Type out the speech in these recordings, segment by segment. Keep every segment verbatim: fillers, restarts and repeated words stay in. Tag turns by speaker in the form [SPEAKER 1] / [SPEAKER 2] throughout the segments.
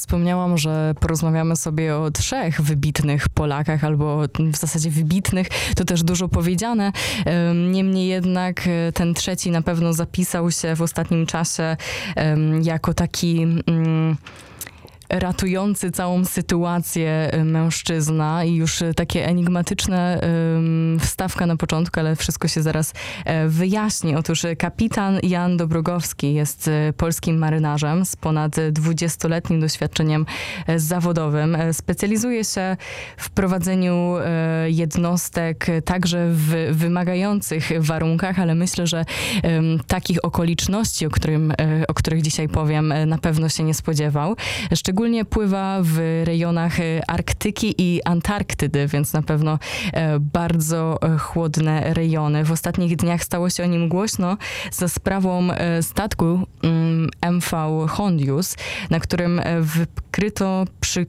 [SPEAKER 1] wspomniałam, że porozmawiamy sobie o trzech wybitnych Polakach, albo w zasadzie wybitnych, to też dużo powiedziane. Niemniej jednak ten trzeci na pewno zapisał się w ostatnim czasie jako taki ratujący całą sytuację mężczyzna i już takie enigmatyczne um, wstawka na początku, ale wszystko się zaraz e, wyjaśni. Otóż kapitan Jan Dobrogowski jest polskim marynarzem z ponad dwudziestoletnim doświadczeniem e, zawodowym. E, specjalizuje się w prowadzeniu e, jednostek także w wymagających warunkach, ale myślę, że e, takich okoliczności, o, którym, e, o których dzisiaj powiem, e, na pewno się nie spodziewał. Szczególnie Szczególnie pływa w rejonach Arktyki i Antarktydy, więc na pewno bardzo chłodne rejony. W ostatnich dniach stało się o nim głośno za sprawą statku M V Hondius, na którym wykryto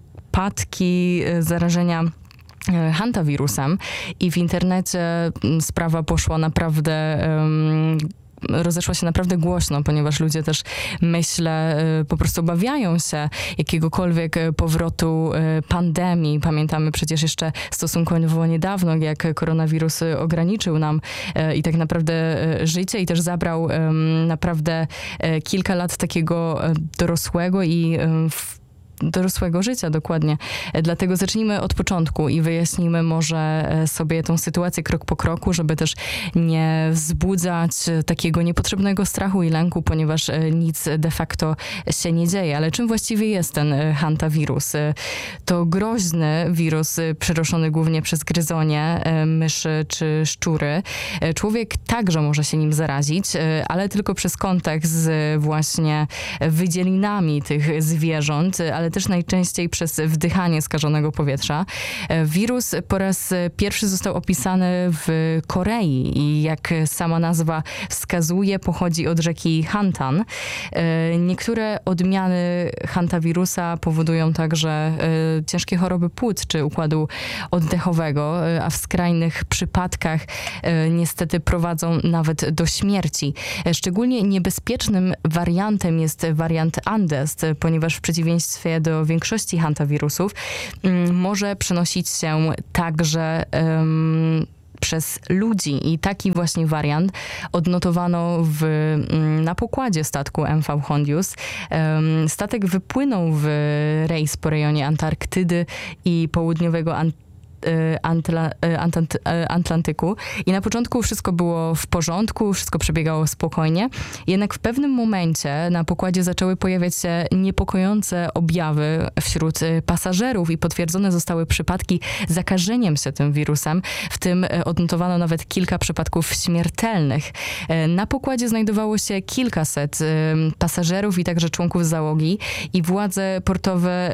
[SPEAKER 1] przypadki zarażenia hantawirusem i w internecie sprawa poszła naprawdę um, rozeszła się naprawdę głośno, ponieważ ludzie też, myślę, po prostu obawiają się jakiegokolwiek powrotu pandemii. Pamiętamy przecież jeszcze stosunkowo niedawno, jak koronawirus ograniczył nam i tak naprawdę życie i też zabrał naprawdę kilka lat takiego dorosłego i dorosłego życia, dokładnie. Dlatego zacznijmy od początku i wyjaśnimy może sobie tą sytuację krok po kroku, żeby też nie wzbudzać takiego niepotrzebnego strachu i lęku, ponieważ nic de facto się nie dzieje. Ale czym właściwie jest ten hantawirus? To groźny wirus przenoszony głównie przez gryzonie, myszy czy szczury. Człowiek także może się nim zarazić, ale tylko przez kontakt z właśnie wydzielinami tych zwierząt, ale też najczęściej przez wdychanie skażonego powietrza. Wirus po raz pierwszy został opisany w Korei i jak sama nazwa wskazuje, pochodzi od rzeki Hantan. Niektóre odmiany hantawirusa powodują także ciężkie choroby płuc czy układu oddechowego, a w skrajnych przypadkach niestety prowadzą nawet do śmierci. Szczególnie niebezpiecznym wariantem jest wariant Andes, ponieważ w przeciwieństwie do większości hantawirusów może przenosić się także um, przez ludzi i taki właśnie wariant odnotowano w, na pokładzie statku M V Hondius. Um, statek wypłynął w rejs po rejonie Antarktydy i południowego Antarktydy Antla, Antant, Atlantyku i na początku wszystko było w porządku, wszystko przebiegało spokojnie, jednak w pewnym momencie na pokładzie zaczęły pojawiać się niepokojące objawy wśród pasażerów i potwierdzone zostały przypadki zakażeniem się tym wirusem, w tym odnotowano nawet kilka przypadków śmiertelnych. Na pokładzie znajdowało się kilkaset pasażerów i także członków załogi i władze portowe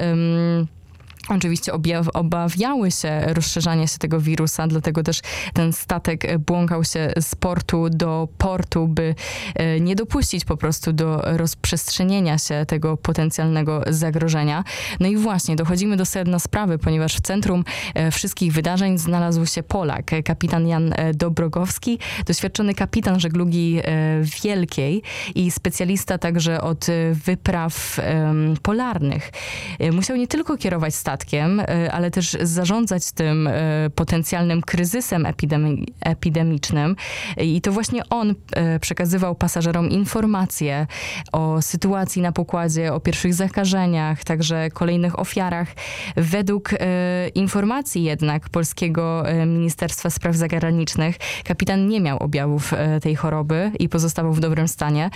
[SPEAKER 1] oczywiście objaw, obawiały się rozszerzania się tego wirusa, dlatego też ten statek błąkał się z portu do portu, by nie dopuścić po prostu do rozprzestrzenienia się tego potencjalnego zagrożenia. No i właśnie, dochodzimy do sedna sprawy, ponieważ w centrum wszystkich wydarzeń znalazł się Polak, kapitan Jan Dobrogowski, doświadczony kapitan żeglugi wielkiej i specjalista także od wypraw polarnych. Musiał nie tylko kierować statkiem, ale też zarządzać tym potencjalnym kryzysem epidemi- epidemicznym. I to właśnie on przekazywał pasażerom informacje o sytuacji na pokładzie, o pierwszych zakażeniach, także kolejnych ofiarach. Według informacji jednak Polskiego Ministerstwa Spraw Zagranicznych kapitan nie miał objawów tej choroby i pozostawał w dobrym stanie.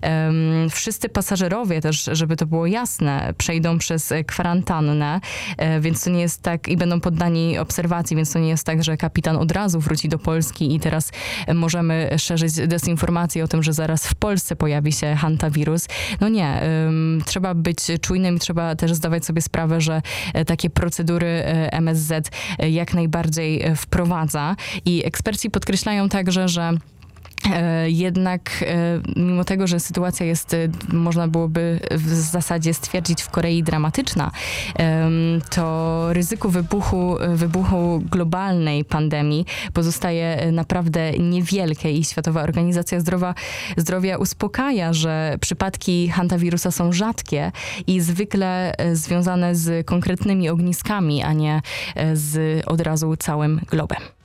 [SPEAKER 1] Wszyscy pasażerowie też, żeby to było jasne, przejdą przez kwarantannę, więc to nie jest tak, i będą poddani obserwacji, więc to nie jest tak, że kapitan od razu wróci do Polski i teraz możemy szerzyć dezinformację o tym, że zaraz w Polsce pojawi się hantawirus. No nie, um, trzeba być czujnym i trzeba też zdawać sobie sprawę, że takie procedury M S Z jak najbardziej wprowadza i eksperci podkreślają także, że Jednak mimo tego, że sytuacja jest, można byłoby w zasadzie stwierdzić, w Korei dramatyczna, to ryzyko wybuchu, wybuchu globalnej pandemii pozostaje naprawdę niewielkie i Światowa Organizacja Zdrowia, Zdrowia uspokaja, że przypadki hantawirusa są rzadkie i zwykle związane z konkretnymi ogniskami, a nie z od razu całym globem.